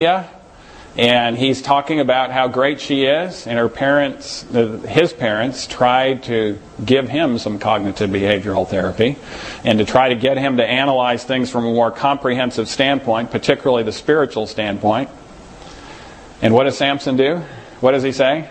and he's talking about how great she is, and his parents tried to give him some cognitive behavioral therapy and to try to get him to analyze things from a more comprehensive standpoint, particularly the spiritual standpoint. And what does Samson do? What does he say?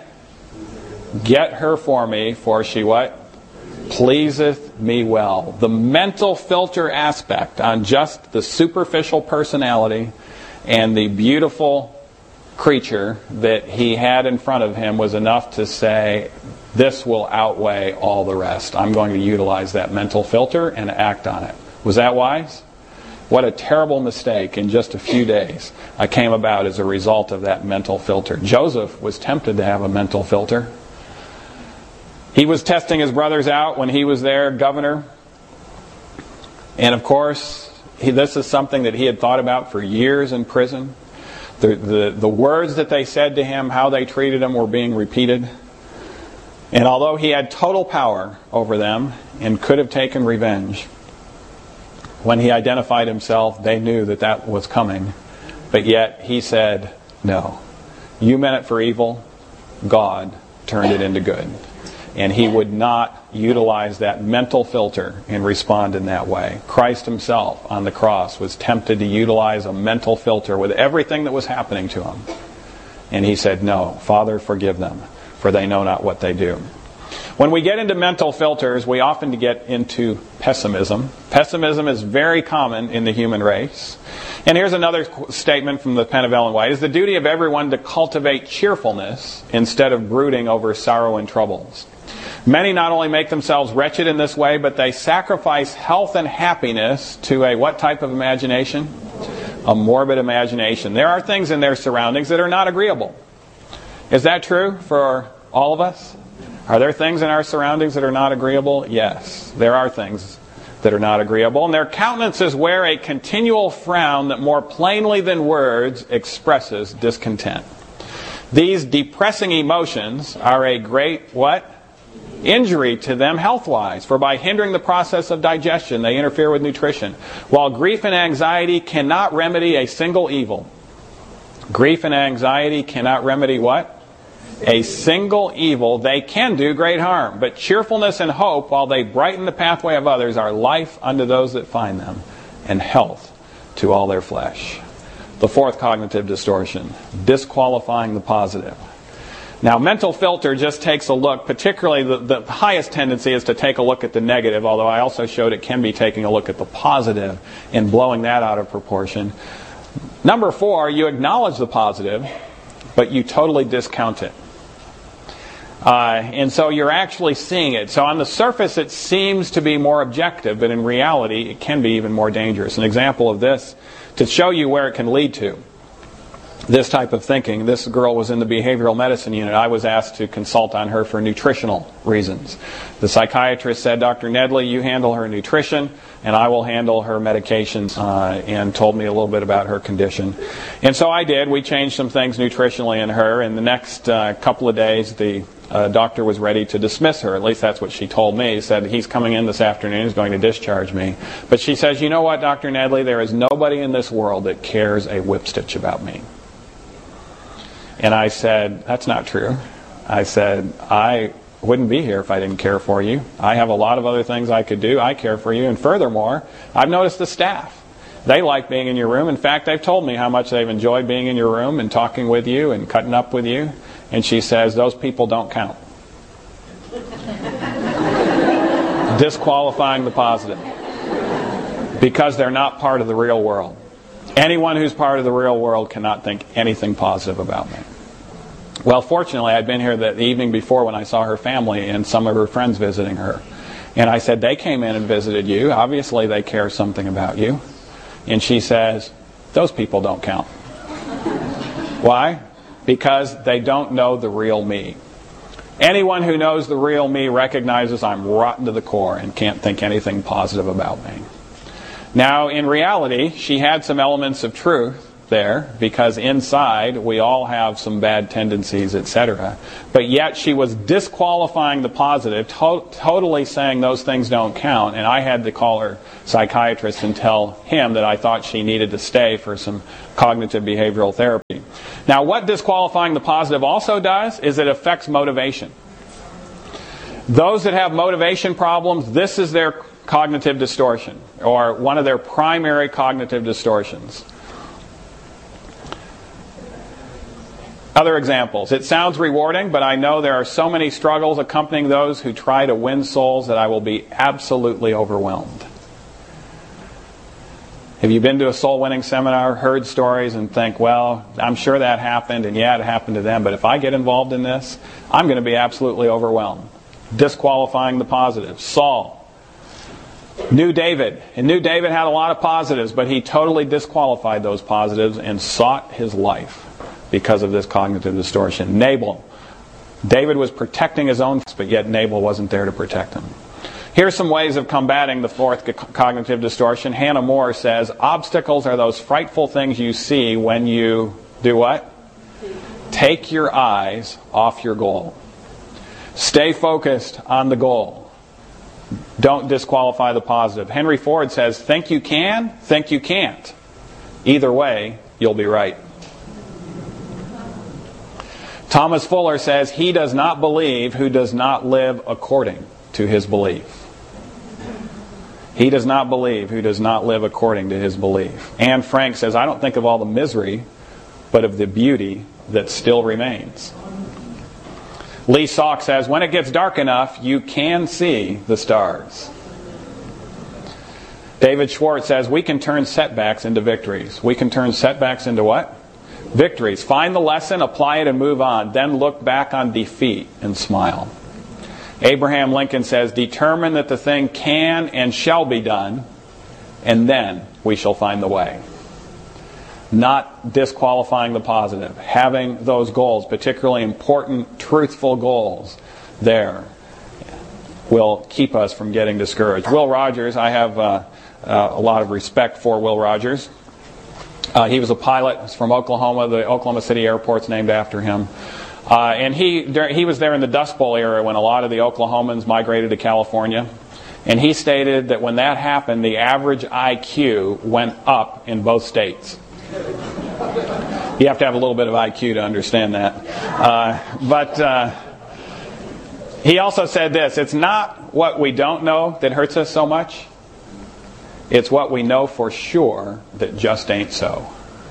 Get her for me, for she what? Pleaseth me well. The mental filter aspect on just the superficial personality and the beautiful creature that he had in front of him was enough to say, this will outweigh all the rest. I'm going to utilize that mental filter and act on it. Was that wise? What a terrible mistake in just a few days I came about as a result of that mental filter. Joseph was tempted to have a mental filter. He was testing his brothers out when he was their governor. And of course, this is something that he had thought about for years in prison. The words that they said to him, how they treated him, were being repeated. And although he had total power over them and could have taken revenge, when he identified himself, they knew that that was coming. But yet he said, no. You meant it for evil. God turned it into good. And he would not utilize that mental filter and respond in that way. Christ himself on the cross was tempted to utilize a mental filter with everything that was happening to him. And he said, no, Father, forgive them, for they know not what they do. When we get into mental filters, we often get into pessimism. Pessimism is very common in the human race. And here's another statement from the pen of Ellen White. It is the duty of everyone to cultivate cheerfulness instead of brooding over sorrow and troubles. Many not only make themselves wretched in this way, but they sacrifice health and happiness to a what type of imagination? A morbid imagination. There are things in their surroundings that are not agreeable. Is that true for all of us? Are there things in our surroundings that are not agreeable? Yes, there are things that are not agreeable. And their countenances wear a continual frown that more plainly than words expresses discontent. These depressing emotions are a great what? Injury to them health-wise, for by hindering the process of digestion, they interfere with nutrition. While grief and anxiety cannot remedy a single evil. Grief and anxiety cannot remedy what? A single evil. They can do great harm. But cheerfulness and hope, while they brighten the pathway of others, are life unto those that find them, and health to all their flesh. The fourth cognitive distortion, disqualifying the positive. Now, mental filter just takes a look, particularly the highest tendency is to take a look at the negative, although I also showed it can be taking a look at the positive and blowing that out of proportion. Number 4, you acknowledge the positive, but you totally discount it. And so you're actually seeing it. So on the surface it seems to be more objective, but in reality it can be even more dangerous. An example of this, to show you where it can lead to. This type of thinking. This girl was in the behavioral medicine unit. I was asked to consult on her for nutritional reasons. The psychiatrist said, Dr. Nedley, you handle her nutrition and I will handle her medications, and told me a little bit about her condition. And so I did. We changed some things nutritionally in her, and the next couple of days the doctor was ready to dismiss her. At least that's what she told me. He said, he's coming in this afternoon, he's going to discharge me. But she says, you know what, Dr. Nedley, there is nobody in this world that cares a whipstitch about me. And I said, that's not true. I said, I wouldn't be here if I didn't care for you. I have a lot of other things I could do. I care for you. And furthermore, I've noticed the staff. They like being in your room. In fact, they've told me how much they've enjoyed being in your room and talking with you and cutting up with you. And she says, those people don't count. Disqualifying the positive. Because they're not part of the real world. Anyone who's part of the real world cannot think anything positive about me. Well, fortunately, I'd been here the evening before when I saw her family and some of her friends visiting her. And I said, they came in and visited you. Obviously, they care something about you. And she says, those people don't count. Why? Because they don't know the real me. Anyone who knows the real me recognizes I'm rotten to the core and can't think anything positive about me. Now, in reality, she had some elements of truth there, because inside we all have some bad tendencies, etc. But yet she was disqualifying the positive, totally saying those things don't count, and I had to call her psychiatrist and tell him that I thought she needed to stay for some cognitive behavioral therapy. Now, what disqualifying the positive also does is it affects motivation. Those that have motivation problems, this is their cognitive distortion, or one of their primary cognitive distortions. Other examples. It sounds rewarding, but I know there are so many struggles accompanying those who try to win souls that I will be absolutely overwhelmed. Have you been to a soul-winning seminar, heard stories, and think, well, I'm sure that happened, and yeah, it happened to them, but if I get involved in this, I'm going to be absolutely overwhelmed. Disqualifying the positive. Saul knew David, and knew David had a lot of positives, but he totally disqualified those positives and sought his life because of this cognitive distortion. Nabal. David was protecting his own, but yet Nabal wasn't there to protect him. Here's some ways of combating the fourth cognitive distortion. Hannah More says, obstacles are those frightful things you see when you do what? Take your eyes off your goal. Stay focused on the goal. Don't disqualify the positive. Henry Ford says, think you can, think you can't. Either way, you'll be right. Thomas Fuller says, he does not believe who does not live according to his belief. He does not believe who does not live according to his belief. Anne Frank says, I don't think of all the misery, but of the beauty that still remains. Lee Salk says, when it gets dark enough, you can see the stars. David Schwartz says, we can turn setbacks into victories. We can turn setbacks into what? Victories. Find the lesson, apply it, and move on. Then look back on defeat and smile. Abraham Lincoln says, determine that the thing can and shall be done, and then we shall find the way. Not disqualifying the positive. Having those goals, particularly important, truthful goals, there will keep us from getting discouraged. Will Rogers, I have a lot of respect for Will Rogers. He was a pilot. He's from Oklahoma. The Oklahoma City airport's named after him. And he was there in the Dust Bowl era when a lot of the Oklahomans migrated to California. And he stated that when that happened, the average IQ went up in both states. You have to have a little bit of IQ to understand that. But he also said this, it's not what we don't know that hurts us so much. It's what we know for sure that just ain't so.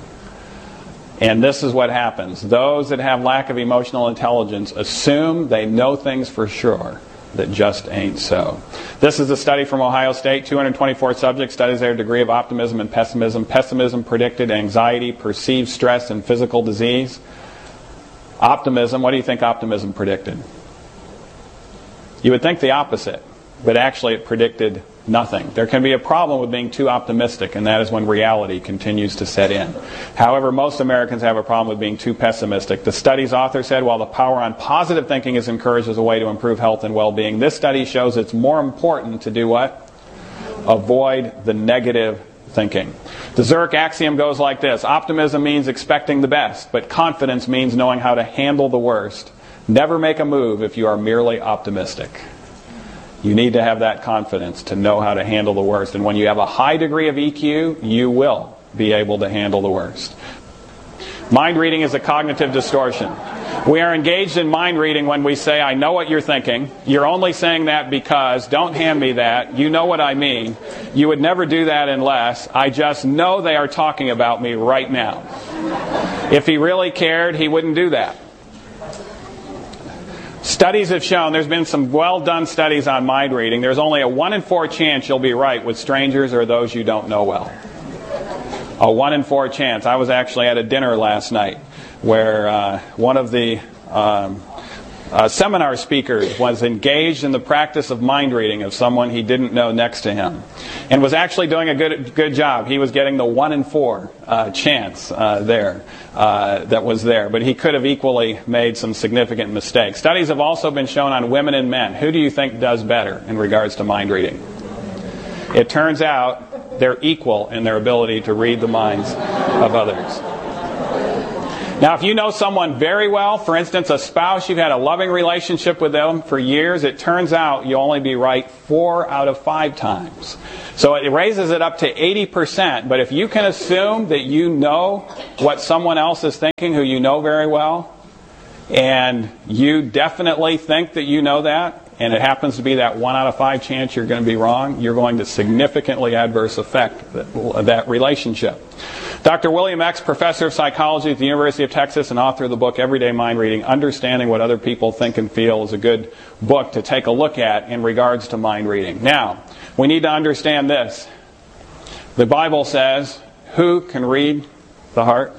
And this is what happens. Those that have lack of emotional intelligence assume they know things for sure that just ain't so. This is a study from Ohio State. 224 subjects studies their degree of optimism and pessimism. Pessimism predicted anxiety, perceived stress, and physical disease. Optimism, what do you think optimism predicted? You would think the opposite, but actually it predicted nothing. There can be a problem with being too optimistic, and that is when reality continues to set in. However, most Americans have a problem with being too pessimistic. The study's author said, while the power on positive thinking is encouraged as a way to improve health and well-being, this study shows it's more important to do what? Avoid the negative thinking. The Zurich axiom goes like this. Optimism means expecting the best, but confidence means knowing how to handle the worst. Never make a move if you are merely optimistic. You need to have that confidence to know how to handle the worst. And when you have a high degree of EQ, you will be able to handle the worst. Mind reading is a cognitive distortion. We are engaged in mind reading when we say, I know what you're thinking. You're only saying that because, don't hand me that. You know what I mean. You would never do that unless, I just know they are talking about me right now. If he really cared, he wouldn't do that. Studies have shown, there's been some well-done studies on mind reading, there's only a 1 in 4 chance you'll be right with strangers or those you don't know well. A 1 in 4 chance. I was actually at a dinner last night where one of the seminar speakers was engaged in the practice of mind reading of someone he didn't know next to him, and was actually doing a good job. He was getting the 1 in 4 chance that was there, but he could have equally made some significant mistakes. Studies have also been shown on women and men. Who do you think does better in regards to mind reading? It turns out they're equal in their ability to read the minds of others. Now, if you know someone very well, for instance, a spouse, you've had a loving relationship with them for years, it turns out you'll only be right 4 out of 5 times. So it raises it up to 80%. But if you can assume that you know what someone else is thinking who you know very well, and you definitely think that you know that, and it happens to be that 1 out of 5 chance you're going to be wrong, you're going to significantly adverse affect that relationship. Dr. William X., professor of psychology at the University of Texas and author of the book Everyday Mind Reading, Understanding What Other People Think and Feel, is a good book to take a look at in regards to mind reading. Now, we need to understand this. The Bible says, who can read the heart?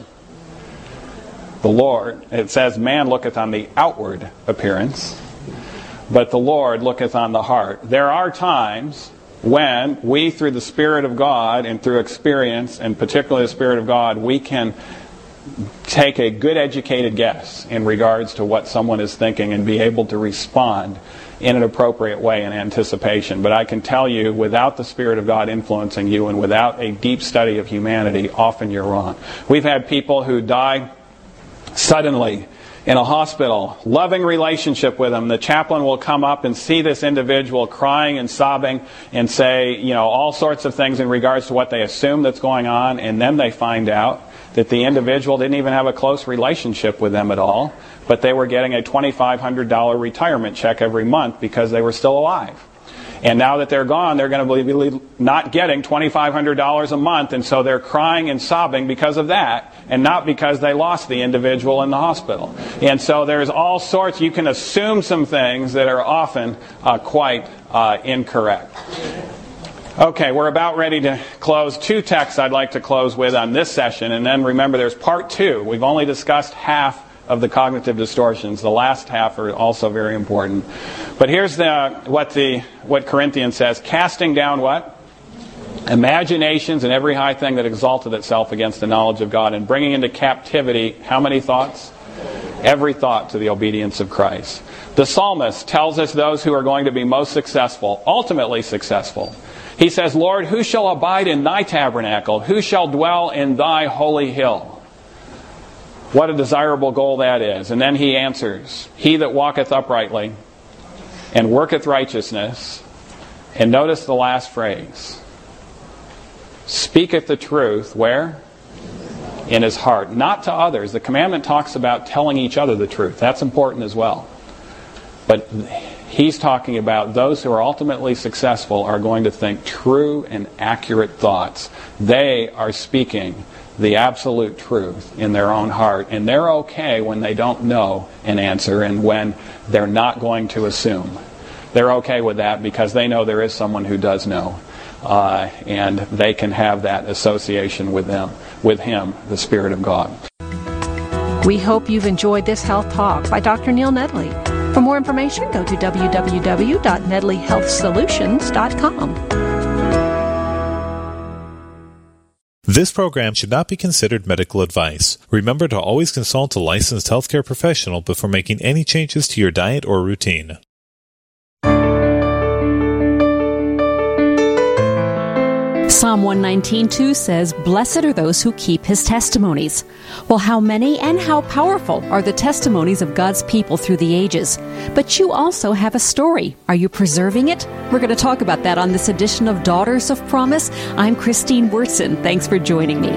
The Lord. It says, man looketh on the outward appearance, but the Lord looketh on the heart. There are times when we, through the Spirit of God and through experience, and particularly the Spirit of God, we can take a good educated guess in regards to what someone is thinking and be able to respond in an appropriate way in anticipation. But I can tell you, without the Spirit of God influencing you and without a deep study of humanity, often you're wrong. We've had people who die suddenly in a hospital, loving relationship with them. The chaplain will come up and see this individual crying and sobbing and say, all sorts of things in regards to what they assume that's going on, and then they find out that the individual didn't even have a close relationship with them at all, but they were getting a $2,500 retirement check every month because they were still alive. And now that they're gone, they're going to be not getting $2,500 a month, and so they're crying and sobbing because of that, and not because they lost the individual in the hospital. And so there's all sorts, you can assume some things that are often quite incorrect. Okay, we're about ready to close. 2 texts I'd like to close with on this session, and then remember there's part 2. We've only discussed half of the cognitive distortions. The last half are also very important. But here's what Corinthians says. Casting down what? Imaginations and every high thing that exalted itself against the knowledge of God, and bringing into captivity how many thoughts? Every thought to the obedience of Christ. The psalmist tells us those who are going to be most successful, ultimately successful. He says, Lord, who shall abide in thy tabernacle? Who shall dwell in thy holy hill? What a desirable goal that is. And then he answers, he that walketh uprightly and worketh righteousness. And notice the last phrase. Speaketh the truth, where? In his heart. Not to others. The commandment talks about telling each other the truth. That's important as well. But he's talking about those who are ultimately successful are going to think true and accurate thoughts. They are speaking the absolute truth in their own heart, and they're okay when they don't know an answer and when they're not going to assume. They're okay with that because they know there is someone who does know, and they can have that association with him, the Spirit of God. We hope you've enjoyed this Health Talk by Dr. Neil Nedley. For more information, go to www.nedleyhealthsolutions.com. This program should not be considered medical advice. Remember to always consult a licensed healthcare professional before making any changes to your diet or routine. Psalm 119:2 says, "Blessed are those who keep his testimonies." Well, how many and how powerful are the testimonies of God's people through the ages? But you also have a story. Are you preserving it? We're going to talk about that on this edition of Daughters of Promise. I'm Christine Wurtson. Thanks for joining me.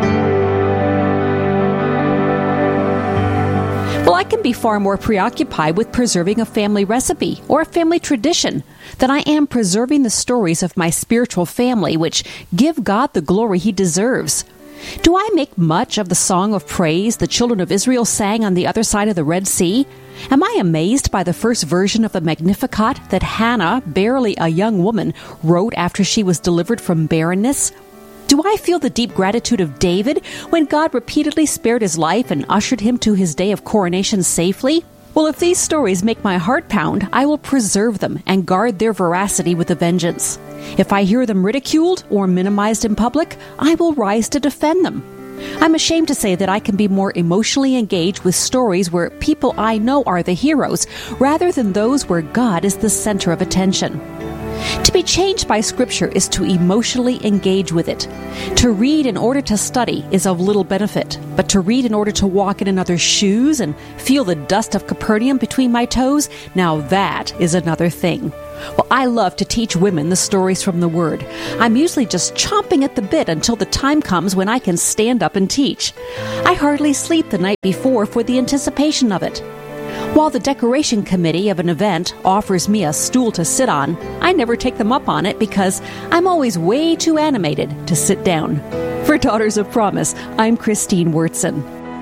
Well, I can be far more preoccupied with preserving a family recipe or a family tradition than I am preserving the stories of my spiritual family, which give God the glory he deserves. Do I make much of the song of praise the children of Israel sang on the other side of the Red Sea? Am I amazed by the first version of the Magnificat that Hannah, barely a young woman, wrote after she was delivered from barrenness? Do I feel the deep gratitude of David when God repeatedly spared his life and ushered him to his day of coronation safely? Well, if these stories make my heart pound, I will preserve them and guard their veracity with a vengeance. If I hear them ridiculed or minimized in public, I will rise to defend them. I'm ashamed to say that I can be more emotionally engaged with stories where people I know are the heroes, rather than those where God is the center of attention. To be changed by Scripture is to emotionally engage with it. To read in order to study is of little benefit, but to read in order to walk in another's shoes and feel the dust of Capernaum between my toes, now that is another thing. Well, I love to teach women the stories from the Word. I'm usually just chomping at the bit until the time comes when I can stand up and teach. I hardly sleep the night before for the anticipation of it. While the decoration committee of an event offers me a stool to sit on, I never take them up on it because I'm always way too animated to sit down. For Daughters of Promise, I'm Christine Wurtson.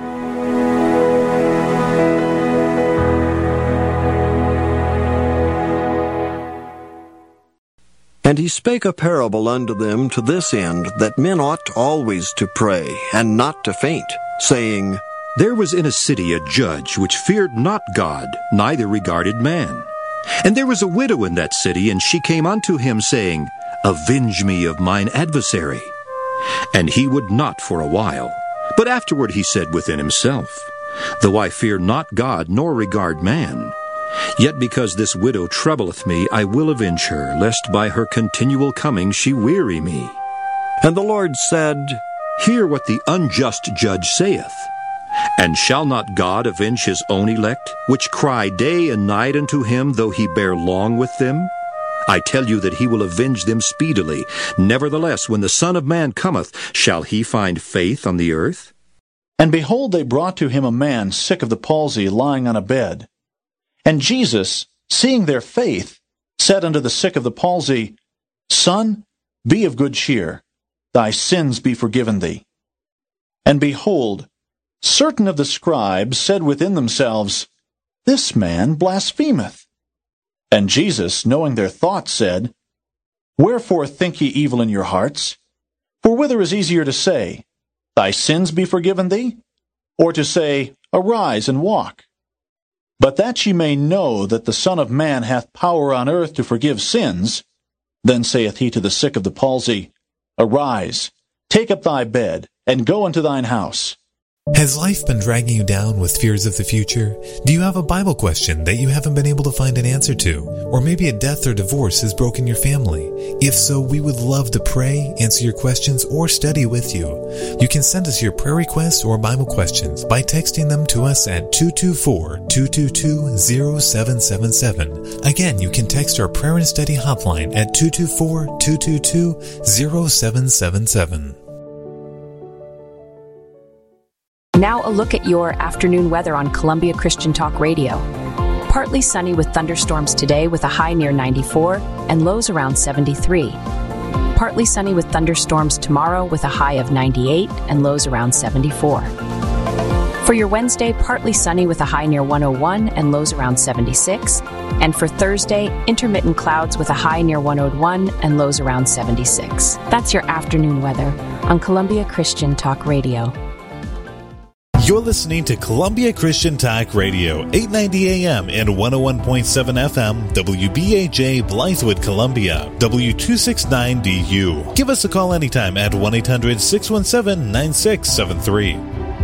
And he spake a parable unto them to this end, that men ought always to pray, and not to faint, saying, There was in a city a judge which feared not God, neither regarded man. And there was a widow in that city, and she came unto him, saying, Avenge me of mine adversary. And he would not for a while. But afterward he said within himself, Though I fear not God, nor regard man, yet because this widow troubleth me, I will avenge her, lest by her continual coming she weary me. And the Lord said, Hear what the unjust judge saith. And shall not God avenge his own elect, which cry day and night unto him, though he bear long with them? I tell you that he will avenge them speedily. Nevertheless, when the Son of Man cometh, shall he find faith on the earth? And behold, they brought to him a man sick of the palsy, lying on a bed. And Jesus, seeing their faith, said unto the sick of the palsy, Son, be of good cheer, thy sins be forgiven thee. And behold, certain of the scribes said within themselves, This man blasphemeth. And Jesus, knowing their thoughts, said, Wherefore think ye evil in your hearts? For whither is easier to say, Thy sins be forgiven thee? Or to say, Arise and walk? But that ye may know that the Son of Man hath power on earth to forgive sins, then saith he to the sick of the palsy, Arise, take up thy bed, and go unto thine house. Has life been dragging you down with fears of the future? Do you have a Bible question that you haven't been able to find an answer to? Or maybe a death or divorce has broken your family? If so, we would love to pray, answer your questions, or study with you. You can send us your prayer requests or Bible questions by texting them to us at 224-222-0777. Again, you can text our prayer and study hotline at 224-222-0777. Now a look at your afternoon weather on Columbia Christian Talk Radio. Partly sunny with thunderstorms today with a high near 94 and lows around 73. Partly sunny with thunderstorms tomorrow with a high of 98 and lows around 74. For your Wednesday, partly sunny with a high near 101 and lows around 76. And for Thursday, intermittent clouds with a high near 101 and lows around 76. That's your afternoon weather on Columbia Christian Talk Radio. You're listening to Columbia Christian Talk Radio, 890 AM and 101.7 FM, WBAJ Blythewood, Columbia, W269DU. Give us a call anytime at 1-800-617-9673.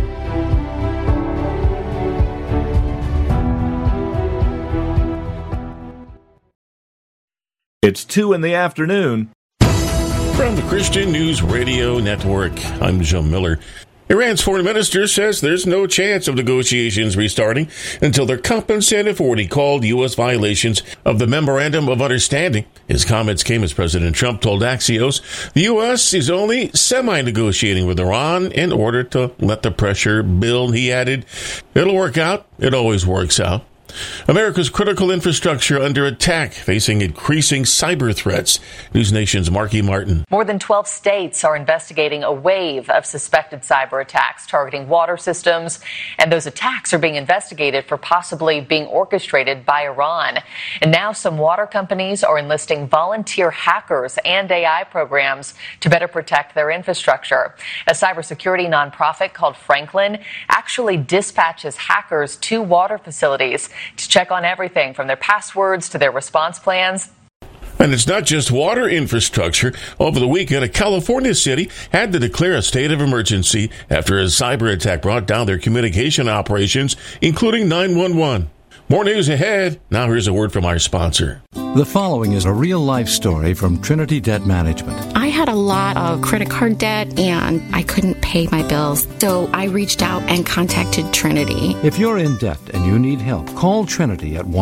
It's 2 in the afternoon. From the Christian News Radio Network, I'm Joe Miller. Iran's foreign minister says there's no chance of negotiations restarting until they're compensated for what he called U.S. violations of the Memorandum of Understanding. His comments came as President Trump told Axios the U.S. is only semi-negotiating with Iran in order to let the pressure build. He added, it'll work out. It always works out. America's critical infrastructure under attack, facing increasing cyber threats. News Nation's Marky Martin. More than 12 states are investigating a wave of suspected cyber attacks targeting water systems, and those attacks are being investigated for possibly being orchestrated by Iran. And now some water companies are enlisting volunteer hackers and AI programs to better protect their infrastructure. A cybersecurity nonprofit called Franklin actually dispatches hackers to water facilities to check on everything from their passwords to their response plans. And it's not just water infrastructure. Over the weekend, a California city had to declare a state of emergency after a cyber attack brought down their communication operations, including 911. More news ahead. Now here's a word from our sponsor. The following is a real-life story from Trinity Debt Management. I had a lot of credit card debt, and I couldn't pay my bills, so I reached out and contacted Trinity. If you're in debt and you need help, call Trinity at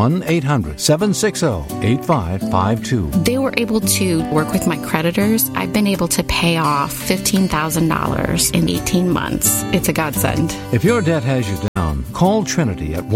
1-800-760-8552. They were able to work with my creditors. I've been able to pay off $15,000 in 18 months. It's a godsend. If your debt has you down, call Trinity at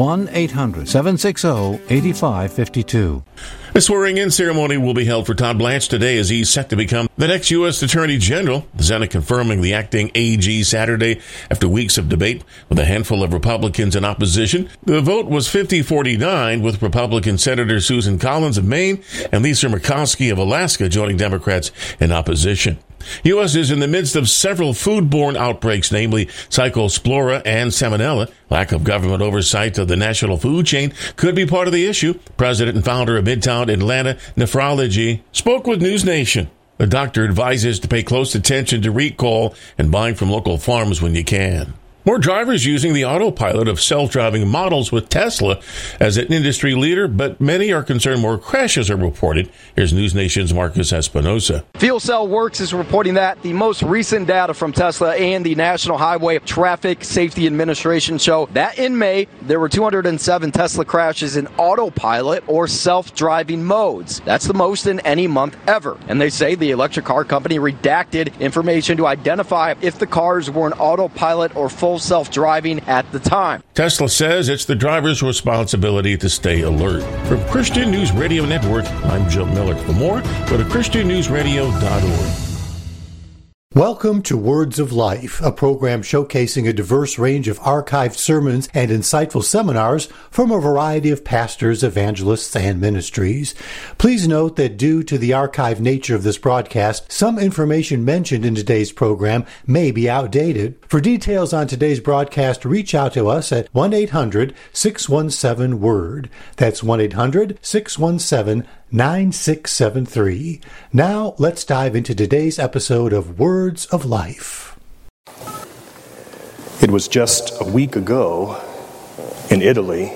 1-800-760-8552. A swearing-in ceremony will be held for Todd Blanche today as he's set to become the next U.S. Attorney General. The Senate confirming the acting AG Saturday after weeks of debate with a handful of Republicans in opposition. The vote was 50-49 with Republican Senator Susan Collins of Maine and Lisa Murkowski of Alaska joining Democrats in opposition. U.S. is in the midst of several foodborne outbreaks, namely Cyclospora and Salmonella. Lack of government oversight of the national food chain could be part of the issue. President and founder of Midtown Atlanta Nephrology spoke with News Nation. The doctor advises to pay close attention to recall and buying from local farms when you can. More drivers using the autopilot of self-driving models with Tesla as an industry leader, but many are concerned more crashes are reported. Here's News Nation's Marcus Espinosa. Fuel Cell Works is reporting that the most recent data from Tesla and the National Highway Traffic Safety Administration show that in May, there were 207 Tesla crashes in autopilot or self-driving modes. That's the most in any month ever. And they say the electric car company redacted information to identify if the cars were in autopilot or full self-driving at the time. Tesla says it's the driver's responsibility to stay alert. From Christian News Radio Network, I'm Joe Miller. For more, go to ChristianNewsRadio.org. Welcome to Words of Life, a program showcasing a diverse range of archived sermons and insightful seminars from a variety of pastors, evangelists, and ministries. Please note that due to the archived nature of this broadcast, some information mentioned in today's program may be outdated. For details on today's broadcast, reach out to us at 1-800-617-WORD. That's 1-800-617-9673. Now, let's dive into today's episode of Words of Life. It was just a week ago in Italy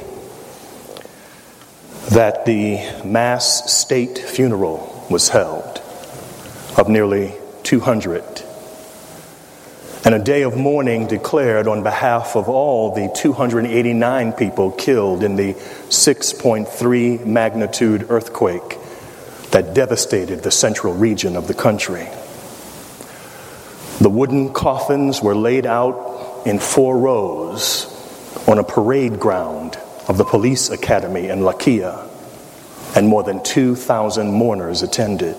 that the mass state funeral was held of nearly 200. And a day of mourning declared on behalf of all the 289 people killed in the 6.3 magnitude earthquake that devastated the central region of the country. The wooden coffins were laid out in 4 rows on a parade ground of the police academy in L'Aquila, and more than 2,000 mourners attended.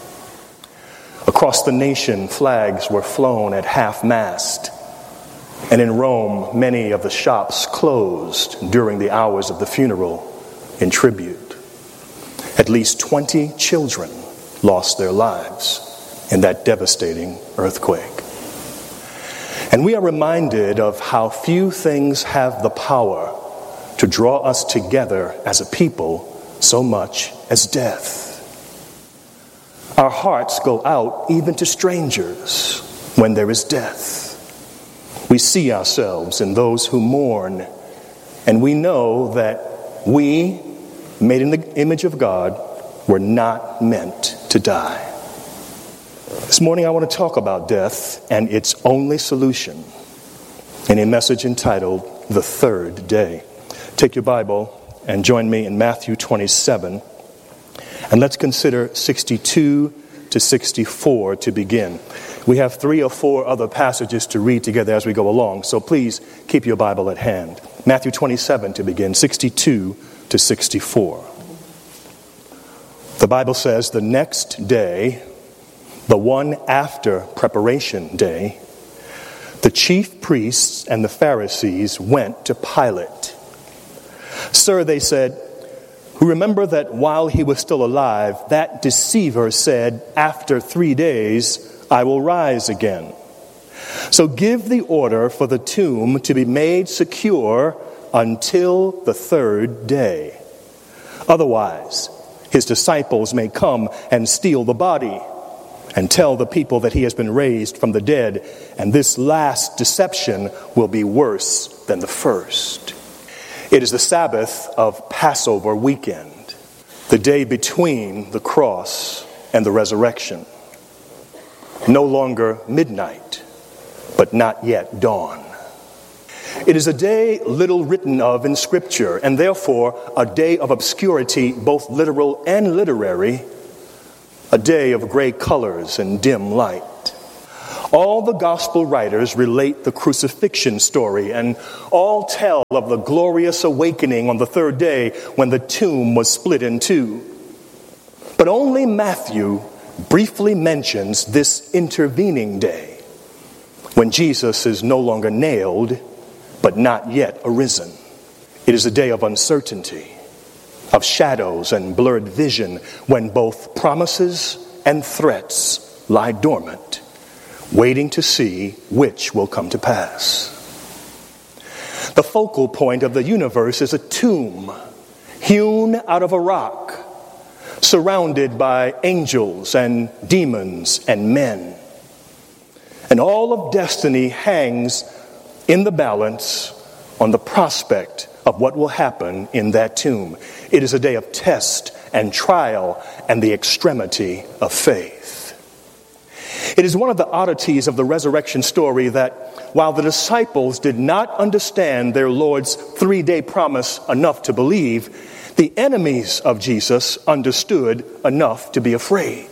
Across the nation, flags were flown at half-mast, and in Rome, many of the shops closed during the hours of the funeral in tribute. At least 20 children lost their lives in that devastating earthquake. And we are reminded of how few things have the power to draw us together as a people so much as death. Our hearts go out even to strangers when there is death. We see ourselves in those who mourn, and we know that we, made in the image of God, were not meant to die. This morning I want to talk about death and its only solution in a message entitled The Third Day. Take your Bible and join me in Matthew 27. And let's consider 62 to 64 to begin. We have 3 or 4 other passages to read together as we go along, so please keep your Bible at hand. Matthew 27 to begin, 62 to 64. The Bible says, the next day, the one after preparation day, the chief priests and the Pharisees went to Pilate. Sir, they said, remember that while he was still alive, that deceiver said, after 3 days, I will rise again. So give the order for the tomb to be made secure until the 3rd day. Otherwise, his disciples may come and steal the body and tell the people that he has been raised from the dead, and this last deception will be worse than the first. It is the Sabbath of Passover weekend. The day between the cross and the resurrection. No longer midnight, but not yet dawn. It is a day little written of in Scripture, and therefore a day of obscurity, both literal and literary, a day of gray colors and dim light. All the gospel writers relate the crucifixion story, and all tell of the glorious awakening on the third day when the tomb was split in two. But only Matthew briefly mentions this intervening day, when Jesus is no longer nailed, but not yet arisen. It is a day of uncertainty, of shadows and blurred vision, when both promises and threats lie dormant, waiting to see which will come to pass. The focal point of the universe is a tomb hewn out of a rock, surrounded by angels and demons and men. And all of destiny hangs in the balance on the prospect of what will happen in that tomb. It is a day of test and trial and the extremity of faith. It is one of the oddities of the resurrection story that while the disciples did not understand their Lord's 3-day promise enough to believe, the enemies of Jesus understood enough to be afraid.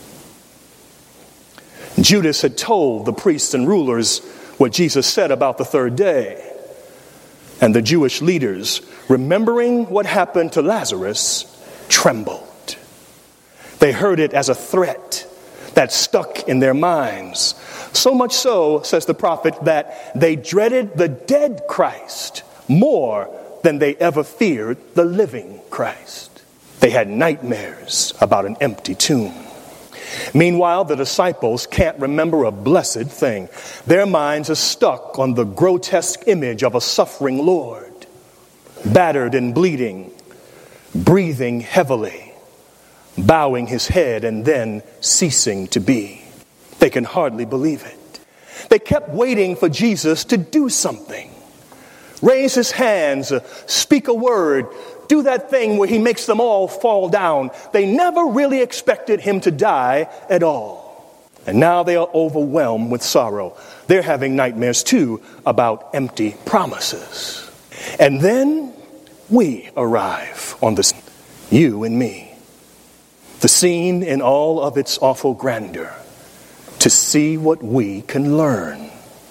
Judas had told the priests and rulers what Jesus said about the third day. And the Jewish leaders, remembering what happened to Lazarus, trembled. They heard it as a threat that stuck in their minds. So much so, says the prophet, that they dreaded the dead Christ more than they ever feared the living Christ. They had nightmares about an empty tomb. Meanwhile, the disciples can't remember a blessed thing. Their minds are stuck on the grotesque image of a suffering Lord, battered and bleeding, breathing heavily, bowing his head and then ceasing to be. They can hardly believe it. They kept waiting for Jesus to do something. Raise his hands, speak a word, do that thing where he makes them all fall down. They never really expected him to die at all. And now they are overwhelmed with sorrow. They're having nightmares too about empty promises. And then we arrive on this, you and me. The scene in all of its awful grandeur, to see what we can learn.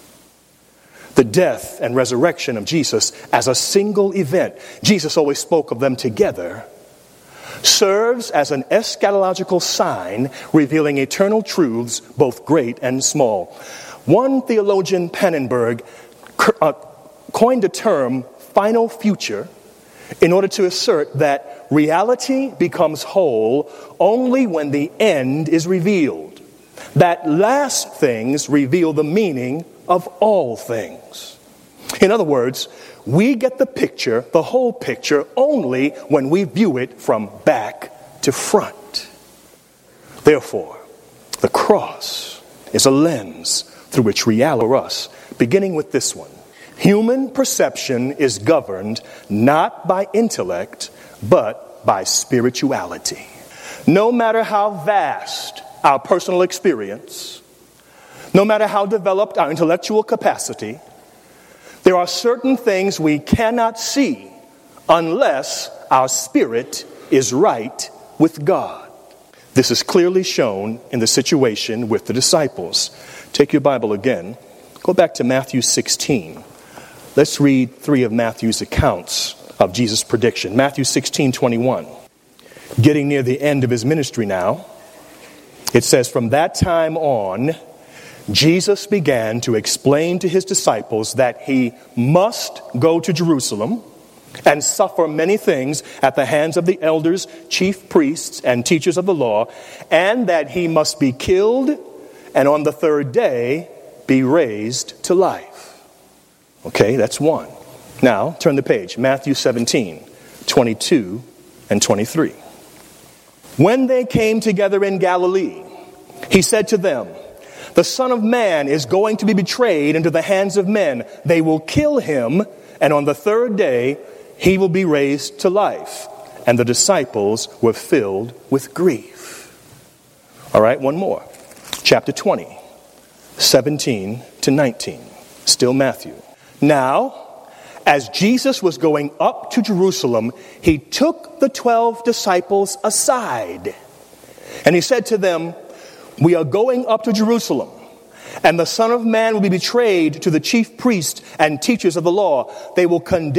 The death and resurrection of Jesus as a single event, Jesus always spoke of them together, serves as an eschatological sign revealing eternal truths, both great and small. One theologian, Pannenberg, coined the term final future in order to assert that reality becomes whole only when the end is revealed. That last things reveal the meaning of all things. In other words, we get the picture, the whole picture, only when we view it from back to front. Therefore, the cross is a lens through which reality for us, beginning with this one. Human perception is governed not by intellect, but by spirituality. No matter how vast our personal experience, no matter how developed our intellectual capacity, there are certain things we cannot see unless our spirit is right with God. This is clearly shown in the situation with the disciples. Take your Bible again. Go back to Matthew 16. Let's read 3 of Matthew's accounts of Jesus' prediction. Matthew 16:21. Getting near the end of his ministry now, it says, "From that time on, Jesus began to explain to his disciples that he must go to Jerusalem and suffer many things at the hands of the elders, chief priests, and teachers of the law, and that he must be killed and on the third day be raised to life." Okay, that's one. Now, turn the page. Matthew 17:22 and 23. "When they came together in Galilee, he said to them, 'The Son of Man is going to be betrayed into the hands of men. They will kill him, and on the third day he will be raised to life.' and the disciples were filled with grief. All right, one more. Chapter 20, 17 to 19. Still Matthew. Now, as Jesus was going up to Jerusalem, he took the 12 disciples aside. And he said to them, "We are going up to Jerusalem, and the Son of Man will be betrayed to the chief priests and teachers of the law. They will condemn